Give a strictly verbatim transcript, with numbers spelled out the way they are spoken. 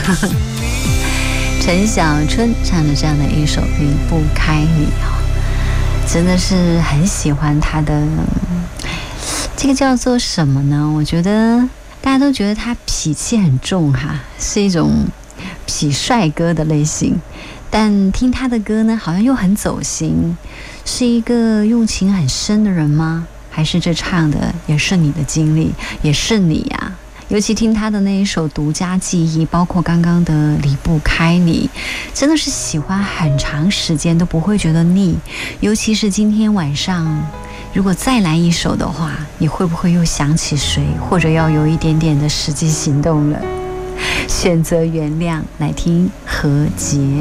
陈小春唱的这样的一首《离不开你》啊，真的是很喜欢他的。这个叫做什么呢？我觉得大家都觉得他痞气很重哈，是一种痞帅哥的类型。但听他的歌呢，好像又很走心，是一个用情很深的人吗？还是这唱的也是你的经历，也是你呀、啊？尤其听他的那一首《独家记忆》，包括刚刚的《离不开你》，真的是喜欢很长时间都不会觉得腻。尤其是今天晚上，如果再来一首的话，你会不会又想起谁，或者要有一点点的实际行动了？选择原谅，来听何洁。